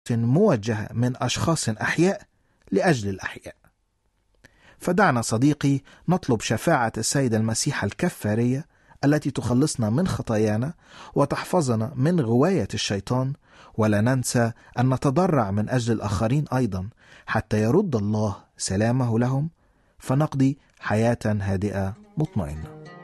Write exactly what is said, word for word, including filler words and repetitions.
موجهة من أشخاص أحياء لأجل الأحياء. فدعنا صديقي نطلب شفاعة السيد المسيح الكفارية التي تخلصنا من خطايانا وتحفظنا من غواية الشيطان، ولا ننسى أن نتضرع من أجل الآخرين أيضا حتى يرد الله سلامه لهم، فنقضي حياة هادئة مطمئنة.